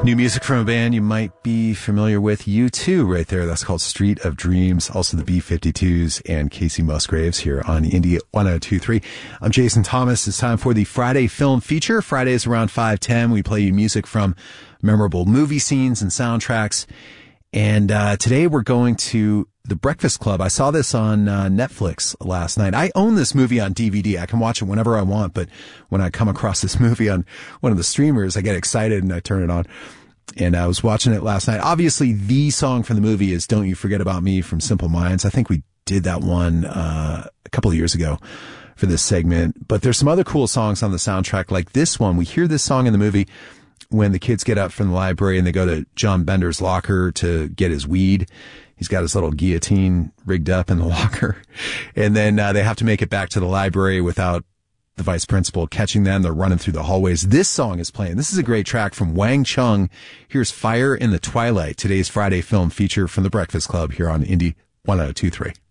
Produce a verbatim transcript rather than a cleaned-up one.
New music from a band you might be familiar with. U two right there. That's called Street of Dreams. Also the B fifty-twos and Casey Musgraves here on Indie one oh two point three. I'm Jason Thomas. It's time for the Friday Film Feature. Fridays around five ten. We play you music from memorable movie scenes and soundtracks. And uh today we're going to The Breakfast Club. I saw this on uh, Netflix last night. I own this movie on D V D. I can watch it whenever I want, but when I come across this movie on one of the streamers, I get excited and I turn it on. And I was watching it last night. Obviously, the song from the movie is Don't You Forget About Me from Simple Minds. I think we did that one uh a couple of years ago for this segment. But there's some other cool songs on the soundtrack, like this one. We hear this song in the movie when the kids get up from the library and they go to John Bender's locker to get his weed. He's got his little guillotine rigged up in the locker. And then uh, they have to make it back to the library without the vice principal catching them. They're running through the hallways. This song is playing. This is a great track from Wang Chung. Here's Fire in the Twilight, today's Friday Film Feature from The Breakfast Club here on Indie one oh two point three.